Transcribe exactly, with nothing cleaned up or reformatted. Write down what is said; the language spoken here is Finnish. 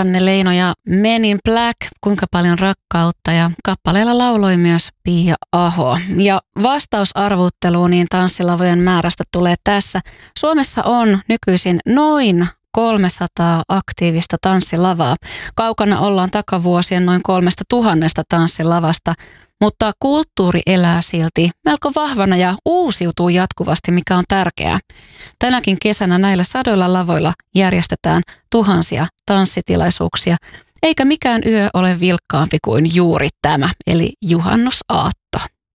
Janne Leino ja Men in Black, kuinka paljon rakkautta, ja kappaleella lauloi myös Pia Aho. Ja vastausarvutteluun niin tanssilavojen määrästä tulee tässä. Suomessa on nykyisin noin kolmesataa aktiivista tanssilavaa. Kaukana ollaan takavuosien noin kolmesta tuhannesta tanssilavasta, mutta kulttuuri elää silti melko vahvana ja uusiutuu jatkuvasti, mikä on tärkeää. Tänäkin kesänä näillä sadoilla lavoilla järjestetään tuhansia tanssitilaisuuksia, eikä mikään yö ole vilkkaampi kuin juuri tämä, eli juhannusaatto.